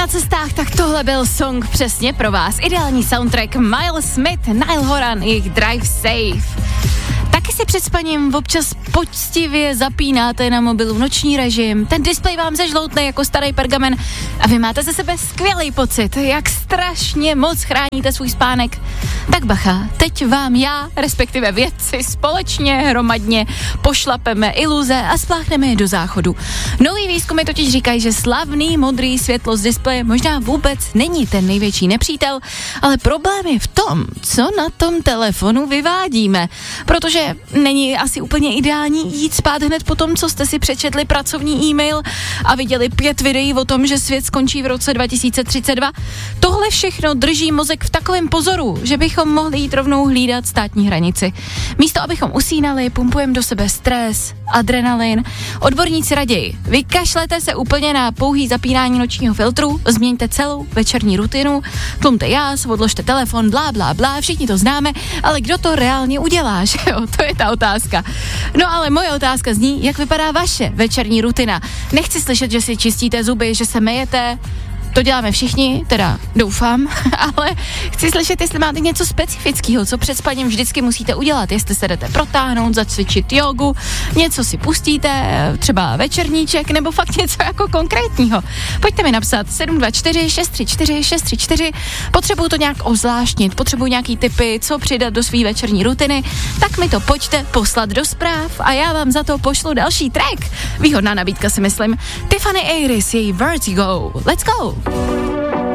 na cestách, tak tohle byl song přesně pro vás. Ideální soundtrack Miles Smith, Niall Horan, jejich Drive Safe. Taky si před spaním občas poctivě zapínáte na mobilu noční režim, ten displej vám zežloutne jako starý pergamen a vy máte ze sebe skvělý pocit, jak strašně moc chráníte svůj spánek. Tak bacha, teď vám já, respektive vědci, společně hromadně pošlapeme iluze a spláchneme je do záchodu. Nový výzkumy totiž říkají, že slavný modrý světlo z displeje možná vůbec není ten největší nepřítel, ale problém je v tom, co na tom telefonu vyvádíme, protože není asi úplně ideální jít spát hned po tom, co jste si přečetli pracovní e-mail a viděli 5 videí o tom, že svět skončí v roce 2032. Tohle všechno drží mozek v takovém pozoru, že bychom mohli jít rovnou hlídat státní hranici. Místo, abychom usínali, pumpujeme do sebe stres, adrenalin. Odborníci raději, vykašlete se úplně na pouhý zapínání nočního filtru, změňte celou večerní rutinu, tlumte jas, odložte telefon, blá, blá, blá, všichni to známe, ale kdo to reálně udělá, že jo? To je ta otázka. No ale moje otázka zní, jak vypadá vaše večerní rutina. Nechci slyšet, že si čistíte zuby, že se myjete. To děláme všichni, teda doufám, ale chci slyšet, jestli máte něco specifického, co před spaním vždycky musíte udělat, jestli se jdete protáhnout, zacvičit jogu, něco si pustíte, třeba večerníček, nebo fakt něco jako konkrétního. Pojďte mi napsat 724 634 634, potřebuju to nějak ozvláštnit, potřebuju nějaký tipy, co přidat do své večerní rutiny, tak mi to pojďte poslat do zpráv a já vám za to pošlu další track. Výhodná nabídka si myslím. Tiffany Ayres, její Vertigo. Let's go!